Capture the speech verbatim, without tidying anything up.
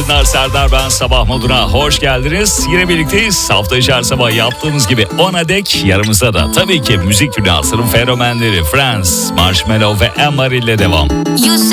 günaydınlar. Serdar ben, sabah moduna hoş geldiniz. Yine birlikteyiz. Hafta içi her sabah yaptığımız gibi ona dek yarımıza da tabii ki müzik dünyasının fenomenleri Friends, Marshmello ve Anne-Marie ile devam.